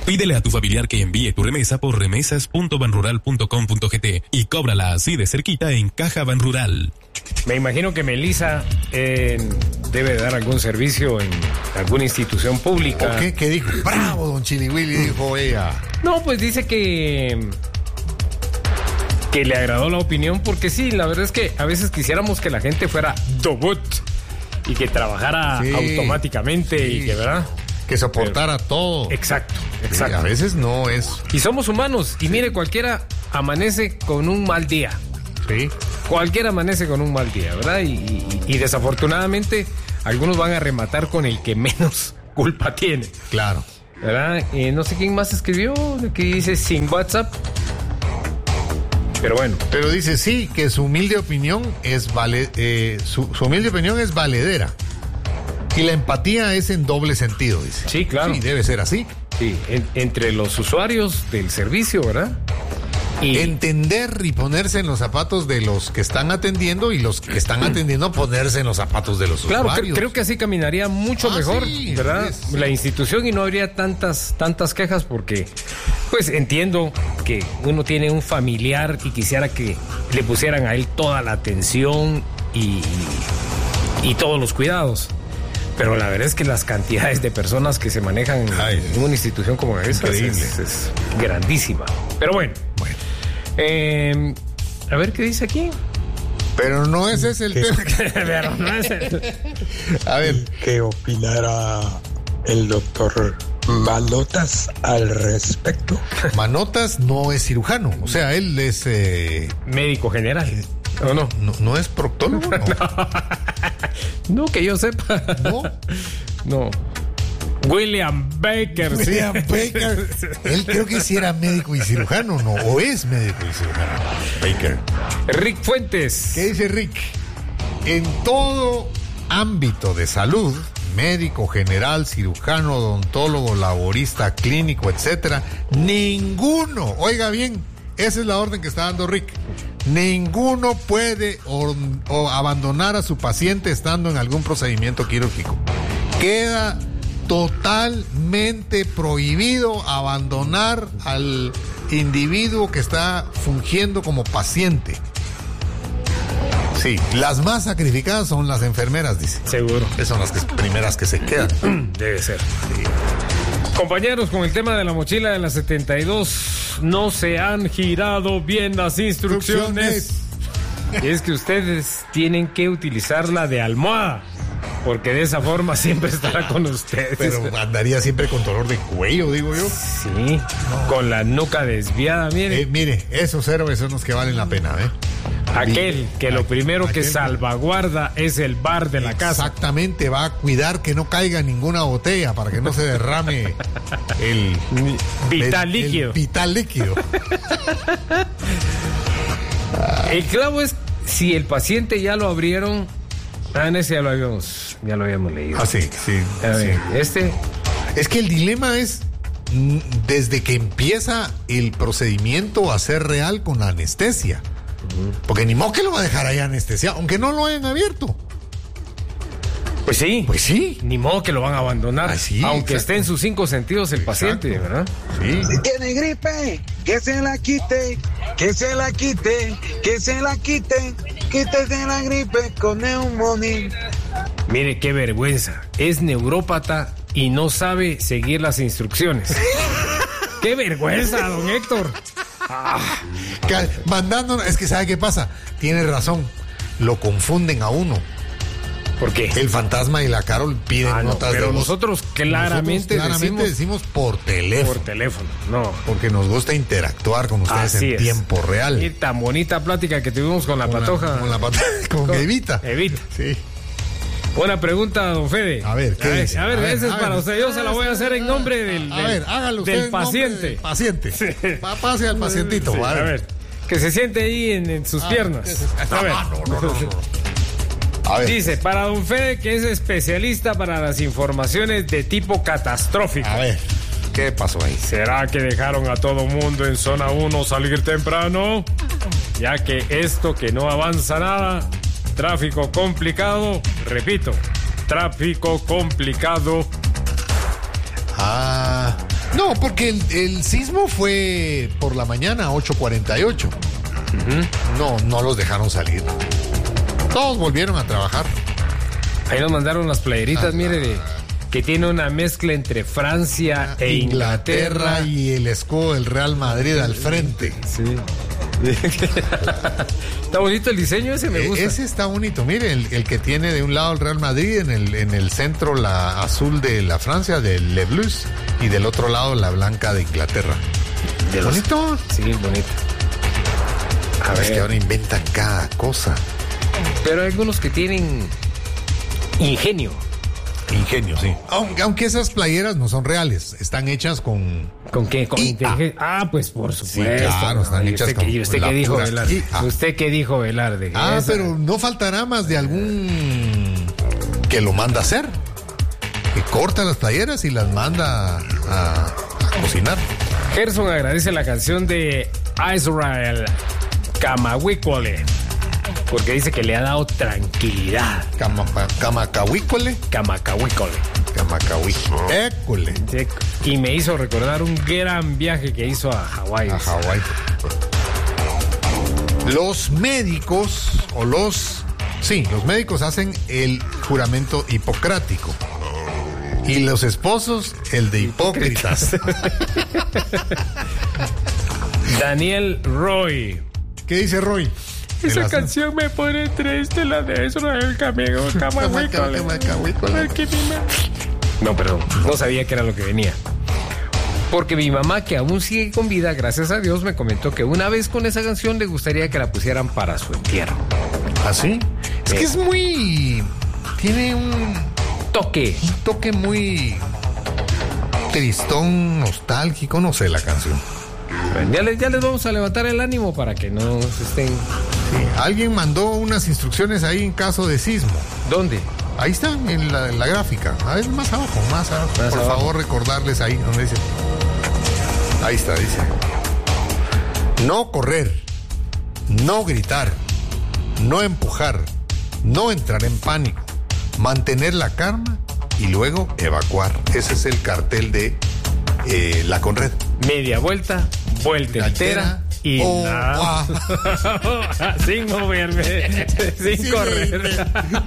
Pídele a tu familiar que envíe tu remesa por remesas.banrural.com.gt y cóbrala así de cerquita en Caja Banrural. Me imagino que Melissa debe dar algún servicio en alguna institución pública. ¿O qué dijo? ¡Bravo, don Chili Willy! Dijo ella. No, pues dice que le agradó la opinión porque sí, la verdad es que a veces quisiéramos que la gente fuera robot y que trabajara automáticamente y que, ¿verdad? Que soportara todo. Exacto. Sí, a veces no es. Y somos humanos. Y mire, cualquiera amanece con un mal día. Sí. Cualquiera amanece con un mal día, ¿verdad? Y desafortunadamente algunos van a rematar con el que menos culpa tiene. Claro. ¿Verdad? No sé quién más escribió, que dice sin WhatsApp. Pero bueno. Pero dice sí, que su humilde opinión es su humilde opinión es valedera. Y la empatía es en doble sentido, dice. Sí, claro. Sí, debe ser así. Sí, entre los usuarios del servicio, ¿verdad? Y entender y ponerse en los zapatos de los que están atendiendo y los que están atendiendo ponerse en los zapatos de los usuarios. Claro, creo que así caminaría mucho mejor, sí, ¿verdad? Sí. La institución y no habría tantas quejas porque, pues entiendo que uno tiene un familiar y quisiera que le pusieran a él toda la atención y todos los cuidados. Pero la verdad es que las cantidades de personas que se manejan en una institución como esa es grandísima. Pero bueno. A ver qué dice aquí. Pero no ese es el tema. Pero no es A ver. ¿Qué opinará el doctor Manotas al respecto? Manotas no es cirujano. O sea, él es... médico general. ¿O no? ¿No es proctólogo? No. No, que yo sepa. No. William Baker. William Baker. Él creo que sí era médico y cirujano, ¿no? O es médico y cirujano. Baker. Rick Fuentes. ¿Qué dice Rick? En todo ámbito de salud, médico, general, cirujano, odontólogo, laborista, clínico, etcétera, ninguno, oiga bien, esa es la orden que está dando Rick. Ninguno puede o abandonar a su paciente estando en algún procedimiento quirúrgico. Queda totalmente prohibido abandonar al individuo que está fungiendo como paciente. Sí, las más sacrificadas son las enfermeras, dice. Seguro. Esas son las primeras que se quedan. Debe ser. Sí. Compañeros, con el tema de la mochila de la 72, no se han girado bien las instrucciones. Y es que ustedes tienen que utilizarla de almohada, porque de esa forma siempre estará con ustedes. Pero andaría siempre con dolor de cuello, digo yo. Sí, con la nuca desviada, mire. Mire, esos héroes son los que valen la pena, ¿eh? Aquel que lo primero que salvaguarda es el bar de la casa. Exactamente, va a cuidar que no caiga ninguna botella para que no se derrame el vital líquido. El vital líquido. El clavo es si el paciente ya lo abrieron. En ese ya lo habíamos leído. Ah, sí. A ver, Es que el dilema es desde que empieza el procedimiento a ser real con la anestesia. Porque ni modo que lo va a dejar ahí anestesiado, aunque no lo hayan abierto. Pues sí. Ni modo que lo van a abandonar. Sí, aunque esté en sus 5 sentidos el paciente, ¿verdad? Sí. Si tiene gripe, que se la quite, que se la quite, que se la quite, quítese la gripe con neumonía. Mire qué vergüenza. Es neurópata y no sabe seguir las instrucciones. ¡Qué vergüenza, don Héctor! Mandándonos, es que ¿sabe qué pasa? Tiene razón, lo confunden a uno. ¿Por qué? El Fantasma y la Carol piden notas de voz. Pero nosotros claramente decimos por teléfono. Por teléfono, no. Porque nos gusta interactuar con ustedes en tiempo real. Y tan bonita plática que tuvimos con la patoja. Con Evita. Sí. Buena pregunta, don Fede. A ver, ¿qué dice? A ver, esa es para usted. Yo se la voy a hacer en nombre del hágalo usted del paciente. Del paciente. Sí. Pase al pacientito. Sí, a ver. Que se siente ahí en sus piernas. A ver. No. A ver. Dice, para don Fede, que es especialista para las informaciones de tipo catastrófico. A ver, ¿qué pasó ahí? ¿Será que dejaron a todo mundo en zona 1 salir temprano? Ya que esto que no avanza nada... Tráfico complicado, repito, tráfico complicado. No, No, porque el sismo fue por la mañana, 8:48. No los dejaron salir. Todos volvieron a trabajar. Ahí nos mandaron las playeritas, mire, que tiene una mezcla entre Francia e Inglaterra. Y el escudo del Real Madrid al frente. Sí. Está bonito el diseño ese, me gusta. Ese está bonito, mire, el que tiene de un lado el Real Madrid, en el centro la azul de la Francia, del Le Blues, y del otro lado la blanca de Inglaterra. ¿Bonito? Sí, bonito. A ver, es que ahora inventan cada cosa. Pero hay algunos que tienen ingenio, sí. Aunque esas playeras no son reales, están hechas con... ¿Con qué? Con inteligencia. Pues por supuesto. Sí, claro, están hechas con... ¿Usted qué dijo, Velarde? ¿Usted qué dijo, Velarde? Pero no faltará más de algún que lo manda a hacer, que corta las playeras y las manda a cocinar. Gerson agradece la canción de Israel Kamahuicole, porque dice que le ha dado tranquilidad. Camacahuícole. École. Y me hizo recordar un gran viaje que hizo a Hawái. Los médicos los médicos hacen el juramento hipocrático. Y los esposos, el de hipócritas. Daniel Roy. ¿Qué dice Roy? Esa canción me pone triste, la de Israel Kamahuicole. No, pero no sabía que era lo que venía. Porque mi mamá, que aún sigue con vida, gracias a Dios, me comentó que una vez con esa canción le gustaría que la pusieran para su entierro. ¿Ah, sí? Es que es muy... Tiene un toque muy tristón, nostálgico, no sé la canción. Bueno, ya les vamos a levantar el ánimo para que no se estén... Sí, alguien mandó unas instrucciones ahí en caso de sismo. ¿Dónde? Ahí está, en la gráfica. A ver, más abajo. Por favor, recordarles ahí donde dice. Ahí está, dice. No correr, no gritar, no empujar, no entrar en pánico, mantener la calma y luego evacuar. Ese es el cartel de la Conred. Media vuelta, vuelta entera y nada. Sin moverme, sin correr.